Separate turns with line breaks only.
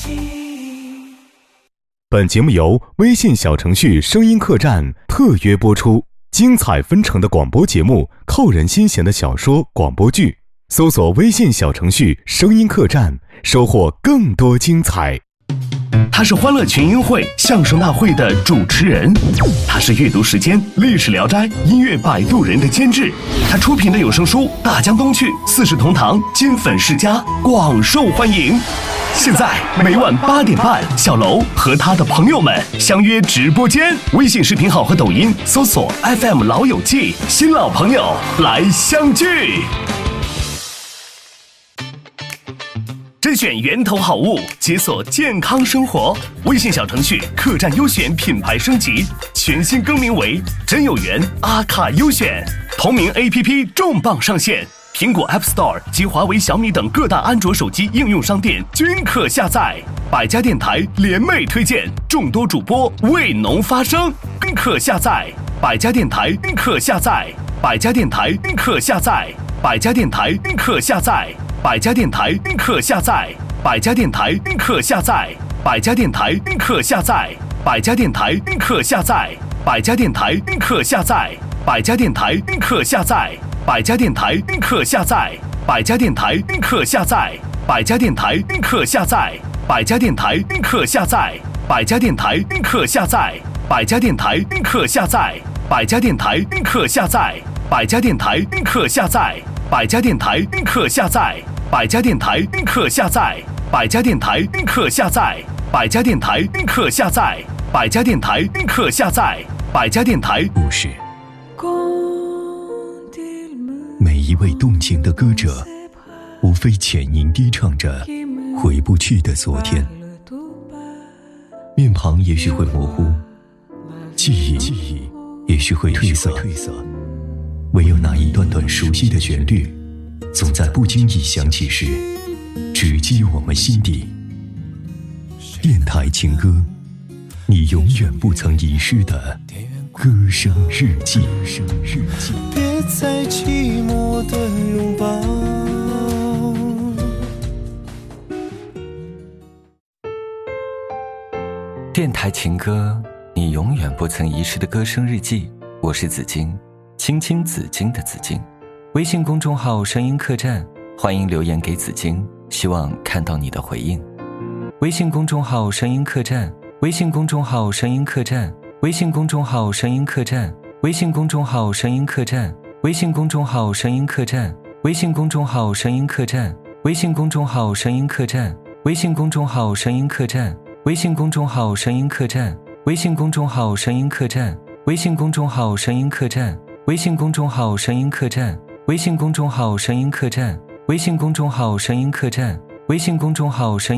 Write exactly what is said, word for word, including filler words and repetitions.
本节目由微信小程序声音客栈特约播出，精彩纷呈的广播节目，扣人心弦的小说广播剧，搜索微信小程序声音客栈，收获更多精彩。
他是欢乐群英会相声大会的主持人，他是阅读时间历史聊斋音乐摆渡人的监制，他出品的有声书大江东去四世同堂金粉世家广受欢迎。现在每晚八点半，小楼和他的朋友们相约直播间，微信视频号和抖音搜索 F M 老友记，新老朋友来相聚。甄选源头好物，解锁健康生活。微信小程序客栈优选品牌升级，全新更名为真有缘阿卡优选。同名 A P P 重磅上线，苹果 App Store 及华为、小米等各大安卓手机应用商店均可下载。百家电台联袂推荐，众多主播为农发声，均可下载。百家电台均可下载，百家电台均可下载，百家电台均可下载。百家电台均可下载，百家电台均可下载，百家电台均可下载，百家电台均可下载，百家电台均可下载，百家电台均可下载，百家电台均可下载，百家电台均可下载，百家电台均可下载，百家电台均可下载，百家电台均可下载，百家电台均可下载，百家电台均可下载，百家电台均可下载。百家电台均可下载，百家电台均可下载，百家电台均可下载，百家电台均可下载，百家电台均可下载，百家电台。
故事，每一位动情的歌者，无非浅吟低唱着回不去的昨天，面庞也许会模糊，记忆记忆也许会褪色。唯有那一段段熟悉的旋律，总在不经意响起时，直击我们心底。电台情歌，你永远不曾遗失的歌声日记。
别再寂寞的拥抱。
电台情歌，你永远不曾遗失的歌声日记。我是紫荆，青青紫荆的紫荆。微信公众号声音客栈，欢迎留言给紫荆，希望看到你的回应。微信公众号声音客栈，微信公众号声音客栈，微信公众号声音客栈，微信公众号声音客栈，微信公众号声音客栈，微信公众号声音客栈，微信公众号声音客栈，微信公众号声音客栈，微信公众号声音客栈，微信公众号声音客栈，微信公众号声音客栈，微信公众号声音客栈，微信公众号声音客栈，微信公众号声音客栈，微信公众号声